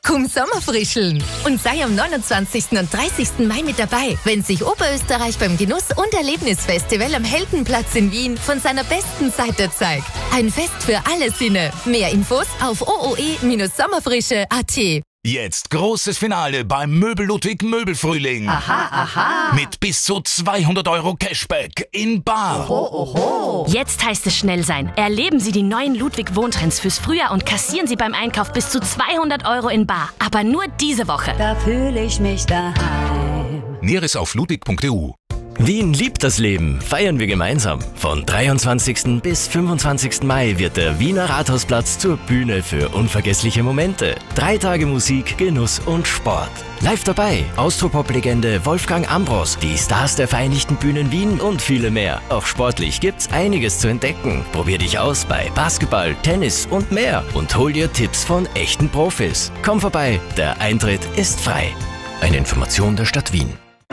Komm Sommerfrischeln und sei am 29. und 30. Mai mit dabei, wenn sich Oberösterreich beim Genuss- und Erlebnisfestival am Heldenplatz in Wien von seiner besten Seite zeigt. Ein Fest für alle Sinne. Mehr Infos auf ooe-sommerfrische.at. Jetzt großes Finale beim Möbel Ludwig Möbelfrühling. Aha, aha. Mit bis zu 200 € Cashback in bar. Oho. Jetzt heißt es schnell sein. Erleben Sie die neuen Ludwig Wohntrends fürs Frühjahr und kassieren Sie beim Einkauf bis zu 200 € in bar. Aber nur diese Woche. Da fühle ich mich daheim. Näheres auf ludwig.eu. Wien liebt das Leben, feiern wir gemeinsam. Von 23. bis 25. Mai wird der Wiener Rathausplatz zur Bühne für unvergessliche Momente. 3 Tage Musik, Genuss und Sport. Live dabei Austropop-Legende Wolfgang Ambros, die Stars der Vereinigten Bühnen Wien und viele mehr. Auch sportlich gibt's einiges zu entdecken. Probier dich aus bei Basketball, Tennis und mehr und hol dir Tipps von echten Profis. Komm vorbei, der Eintritt ist frei. Eine Information der Stadt Wien.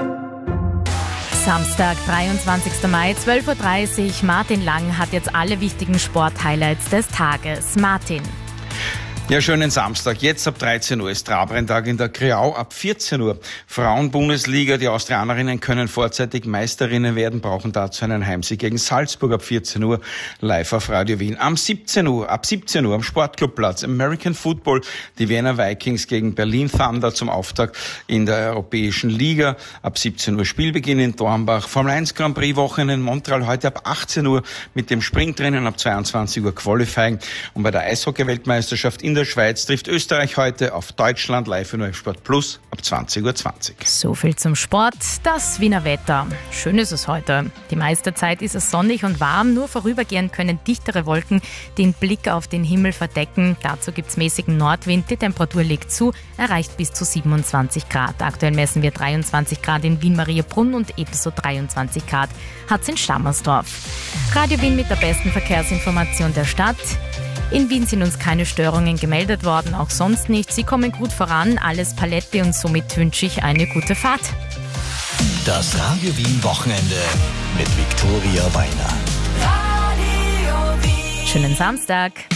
Samstag, 23. Mai, 12:30 Uhr. Martin Lang hat jetzt alle wichtigen Sport-Highlights des Tages. Martin. Ja, schönen Samstag. Jetzt ab 13 Uhr ist Trabrenntag in der Kreau. Ab 14 Uhr Frauen-Bundesliga. Die Austrianerinnen können vorzeitig Meisterinnen werden, brauchen dazu einen Heimsieg gegen Salzburg. Ab 14 Uhr live auf Radio Wien. Ab 17 Uhr am Sportclubplatz American Football. Die Vienna Vikings gegen Berlin Thunder zum Auftakt in der Europäischen Liga. Ab 17 Uhr Spielbeginn in Dornbach. Formel 1 Grand Prix Wochen in Montreal heute ab 18 Uhr mit dem Sprintrennen. Ab 22 Uhr Qualifying. Und bei der Eishockey-Weltmeisterschaft in der Schweiz trifft Österreich heute auf Deutschland live in Sport Plus ab 20:20 Uhr. So viel zum Sport. Das Wiener Wetter. Schön ist es heute. Die meiste Zeit ist es sonnig und warm. Nur vorübergehend können dichtere Wolken den Blick auf den Himmel verdecken. Dazu gibt es mäßigen Nordwind. Die Temperatur legt zu, erreicht bis zu 27 Grad. Aktuell messen wir 23 Grad in Wien-Mariabrunn und ebenso 23 Grad hat es in Stammersdorf. Radio Wien mit der besten Verkehrsinformation der Stadt. In Wien sind uns keine Störungen gemeldet worden, auch sonst nicht. Sie kommen gut voran, alles Paletti und somit wünsche ich eine gute Fahrt. Das Radio Wien Wochenende mit Viktoria Weiner. Schönen Samstag.